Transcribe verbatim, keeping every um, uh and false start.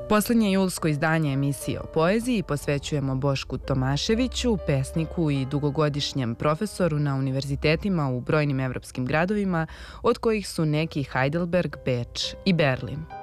Poslednje julsko izdanje emisije o poeziji posvećujemo Bošku Tomaševiću, pesniku i dugogodišnjem profesoru na univerzitetima u brojnim evropskim gradovima, od kojih su neki Heidelberg, Beč i Berlin.